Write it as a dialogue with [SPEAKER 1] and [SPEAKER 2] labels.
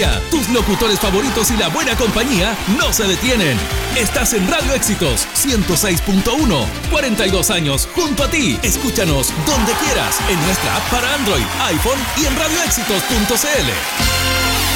[SPEAKER 1] día. Tus locutores favoritos y la buena compañía no se detienen. Estás en Radio Éxitos 106.1. 42 años junto a ti. Escúchanos donde quieras en nuestra app para Android, iPhone y en radioéxitos.cl.